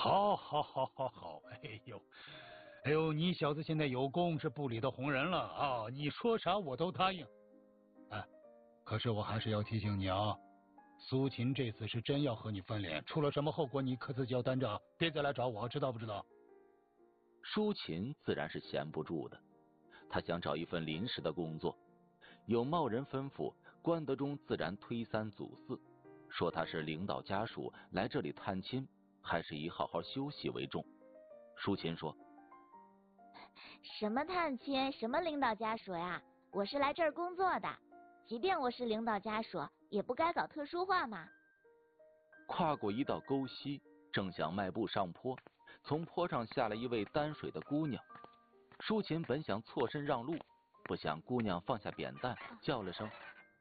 好，好，好，好，好！哎呦，你小子现在有功是部里的红人了啊！你说啥我都答应。哎，可是我还是要提醒你啊，苏秦这次是真要和你翻脸，出了什么后果你可自己要担着，别再来找我，知道不知道？ 舒琴自然是闲不住的，他想找一份临时的工作。有茂人吩咐，关德忠自然推三阻四，说他是领导家属来这里探亲，还是以好好休息为重。舒琴说： 什么探亲，什么领导家属呀？我是来这儿工作的，即便我是领导家属，也不该搞特殊化嘛。 跨过一道沟溪，正想迈步上坡，从坡上下来一位担水的姑娘。舒琴本想错身让路，不想姑娘放下扁担，叫了声：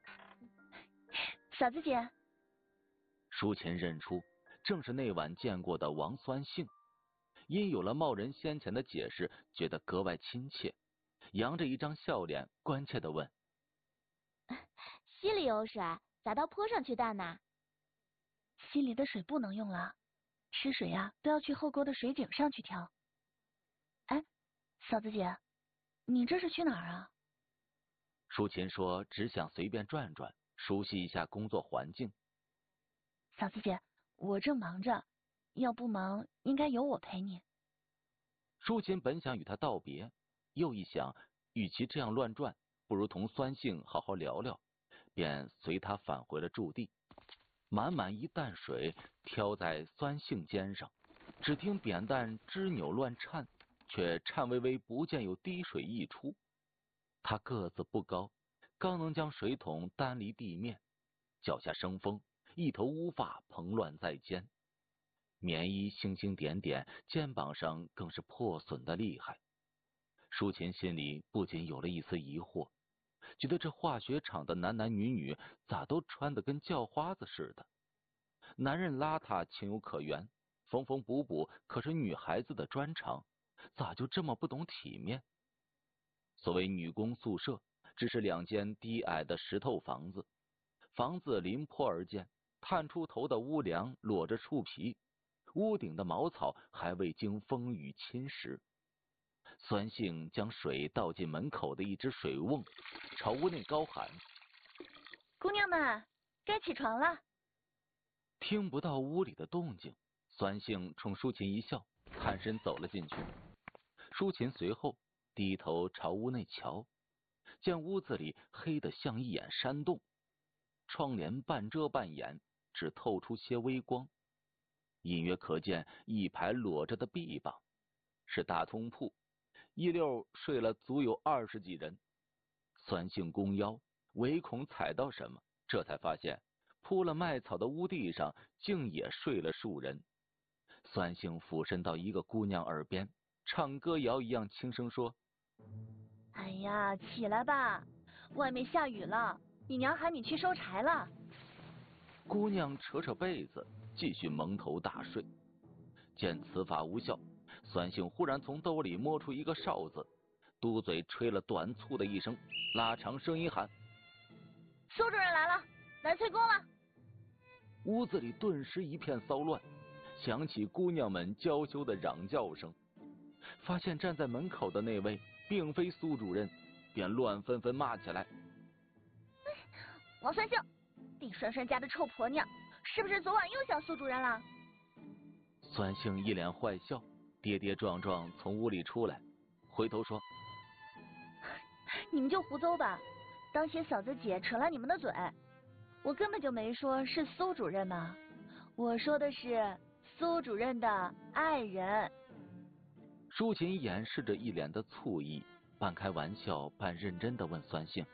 嫂子姐。 舒琴认出正是那晚见过的王酸性，因有了茂人先前的解释，觉得格外亲切，扬着一张笑脸，关切地问： 溪里有水，咋到坡上去担呢？ 溪里的水不能用了，吃水啊都要去后沟的水井上去挑。哎，嫂子姐，你这是去哪儿啊？ 舒琴说只想随便转转，熟悉一下工作环境。 嫂子姐，我正忙着，要不忙应该由我陪你。 舒琴本想与他道别，又一想，与其这样乱转，不如同酸性好好聊聊，便随他返回了驻地。满满一担水挑在酸性肩上，只听扁担支扭乱颤，却颤巍巍不见有滴水溢出。他个子不高，刚能将水桶担离地面，脚下生风，一头乌发蓬乱在肩，棉衣星星点点，肩膀上更是破损的厉害。舒琴心里不仅有了一丝疑惑，觉得这化学厂的男男女女咋都穿得跟叫花子似的？男人邋遢情有可原，缝缝补补可是女孩子的专长，咋就这么不懂体面？所谓女工宿舍，只是两间低矮的石头房子，房子临坡而建，探出头的屋梁裸着树皮，屋顶的茅草还未经风雨侵蚀。酸性将水倒进门口的一只水瓮，朝屋内高喊： 姑娘们，该起床了。 听不到屋里的动静，酸性冲舒琴一笑，探身走了进去。舒琴随后低头朝屋内瞧，见屋子里黑得像一眼山洞，窗帘半遮半掩，只透出些微光，隐约可见一排裸着的臂膀，是大通铺，一溜睡了足有20几人。酸性弓腰，唯恐踩到什么，这才发现铺了麦草的屋地上竟也睡了数人。酸性俯身到一个姑娘耳边，唱歌谣一样轻声说： 哎呀，起来吧，外面下雨了，你娘喊你去收柴了。 姑娘扯扯被子，继续蒙头大睡。见此法无效，酸性忽然从兜里摸出一个哨子，嘟嘴吹了短促的一声，拉长声音喊： 苏主任来了，来催工了。 屋子里顿时一片骚乱，响起姑娘们娇羞的嚷叫声。发现站在门口的那位并非苏主任，便乱纷纷骂起来： 王酸性，你栓栓家的臭婆娘，是不是昨晚又想苏主任了？ 酸性一脸坏笑，跌跌撞撞从屋里出来，回头说： 你们就胡诌吧，当心嫂子姐扯了你们的嘴。我根本就没说是苏主任嘛，我说的是苏主任的爱人。 舒琴掩饰着一脸的醋意，半开玩笑半认真地问酸性：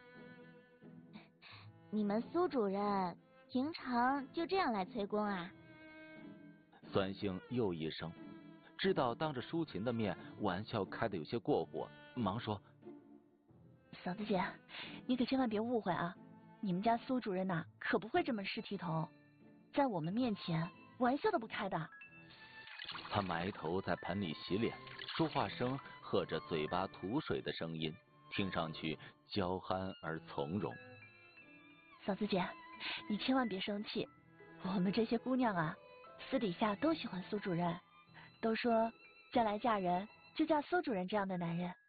你们苏主任平常就这样来催工啊？ 酸性又一声，知道当着舒琴的面玩笑开得有些过火，忙说： 嫂子姐，你可千万别误会啊，你们家苏主任呐，可不会这么失体统，在我们面前玩笑都不开的。 他埋头在盆里洗脸，说话声和着嘴巴吐水的声音，听上去娇憨而从容。 嫂子姐，你千万别生气，我们这些姑娘啊，私底下都喜欢苏主任， 都说将来嫁人就嫁苏主任这样的男人。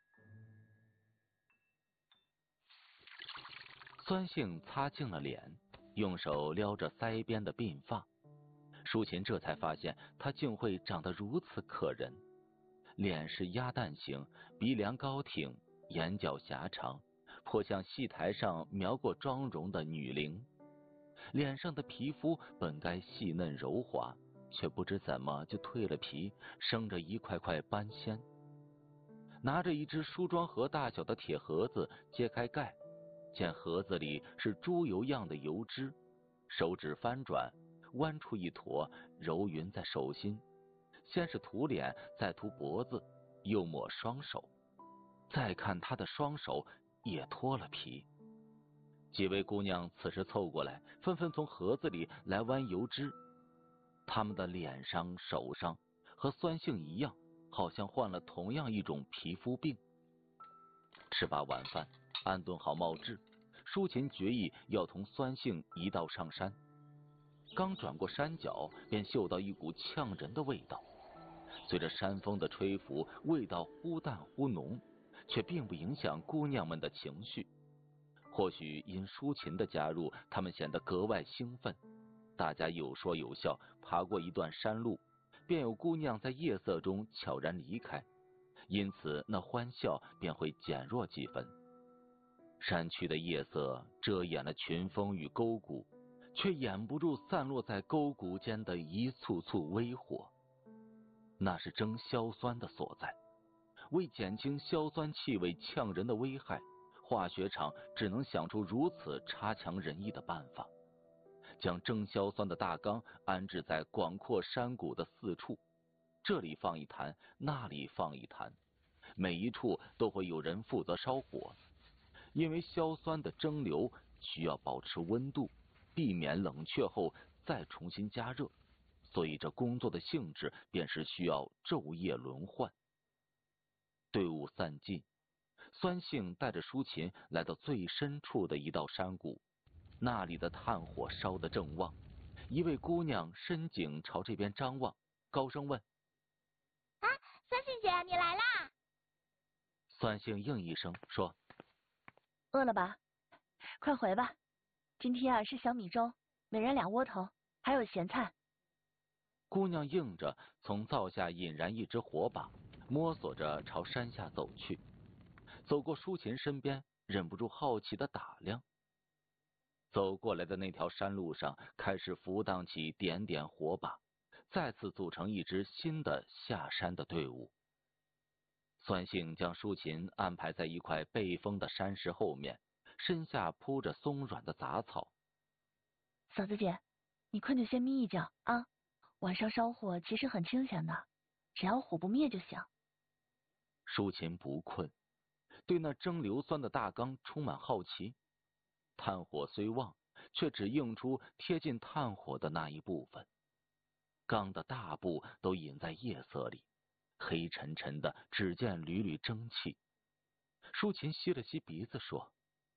酸性擦净了脸，用手撩着腮边的鬓发。舒琴这才发现他竟会长得如此可人。脸是鸭蛋形，鼻梁高挺，眼角狭长，颇像戏台上描过妆容的女伶。脸上的皮肤本该细嫩柔滑，却不知怎么就蜕了皮，生着一块块斑藓。拿着一只梳妆盒大小的铁盒子，揭开盖，见盒子里是猪油样的油脂，手指翻转，弯出一坨，揉匀在手心。先是涂脸，再涂脖子，又抹双手。再看他的双手也脱了皮。几位姑娘此时凑过来，纷纷从盒子里来剜油脂。她们的脸上、手上和酸性一样，好像患了同样一种皮肤病。吃罢晚饭，安顿好帽制，舒琴决意要同酸性一道上山。刚转过山脚，便嗅到一股呛人的味道。随着山风的吹拂，味道忽淡忽浓，却并不影响姑娘们的情绪。或许因舒琴的加入，她们显得格外兴奋。大家有说有笑，爬过一段山路，便有姑娘在夜色中悄然离开，因此那欢笑便会减弱几分。山区的夜色遮掩了群峰与沟谷，却掩不住散落在沟谷间的一簇簇微火。那是蒸硝酸的所在。为减轻硝酸气味呛人的危害，化学厂只能想出如此差强人意的办法，将蒸硝酸的大缸安置在广阔山谷的四处，这里放一坛，那里放一坛，每一处都会有人负责烧火。因为硝酸的蒸馏需要保持温度，避免冷却后再重新加热，所以这工作的性质便是需要昼夜轮换。队伍散尽，酸性带着舒琴来到最深处的一道山谷，那里的炭火烧得正旺。一位姑娘深颈朝这边张望，高声问：“ 啊，酸性姐，你来啦！” 酸性应一声说：“ 饿了吧？快回吧。今天是小米粥，每人2窝头，还有咸菜。” 姑娘应着，从灶下引燃一只火把，摸索着朝山下走去。走过舒琴身边，忍不住好奇地打量。走过来的那条山路上开始浮荡起点点火把，再次组成一支新的下山的队伍。酸性将舒琴安排在一块背风的山石后面，身下铺着松软的杂草。 嫂子姐，你困就先眯一觉啊，晚上烧火其实很清闲的，只要火不灭就行。 舒琴不困，对那蒸硫酸的大缸充满好奇。炭火虽旺，却只映出贴近炭火的那一部分，缸的大部都隐在夜色里，黑沉沉的，只见缕缕蒸汽。舒琴吸了吸鼻子说：“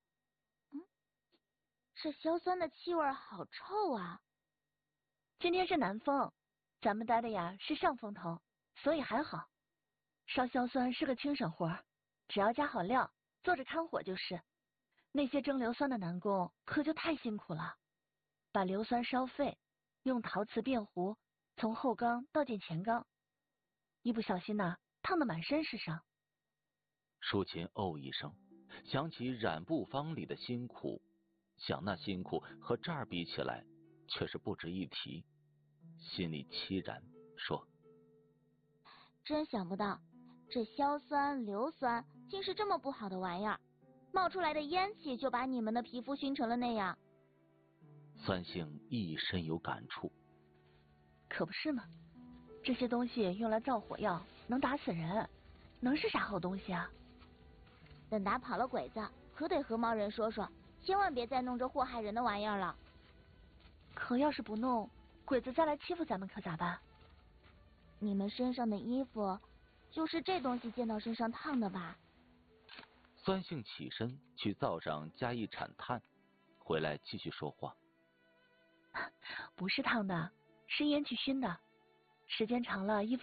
这硝酸的气味好臭啊！” 今天是南风，咱们待的呀是上风头，所以还好。烧硝酸是个轻省活，只要加好料，坐着看火就是。那些蒸硫酸的男工可就太辛苦了，把硫酸烧沸，用陶瓷便壶从后缸倒进前缸，一不小心呐，烫得满身是伤。 舒琴哦一声，想起染布坊里的辛苦，想那辛苦和这儿比起来，却是不值一提，心里凄然，说：“ 真想不到，这硝酸、硫酸竟是这么不好的玩意儿，冒出来的烟气就把你们的皮肤熏成了那样。” 酸性亦深有感触。 可不是嘛，这些东西用来造火药，能打死人，能是啥好东西啊？ 等打跑了鬼子，可得和猫人说说，千万别再弄这祸害人的玩意儿了。 可要是不弄，鬼子再来欺负咱们可咋办？ 你们身上的衣服，就是这东西溅到身上烫的吧？ 酸性起身去灶上加一铲炭，回来继续说话。 不是烫的，是烟去熏的，时间长了衣服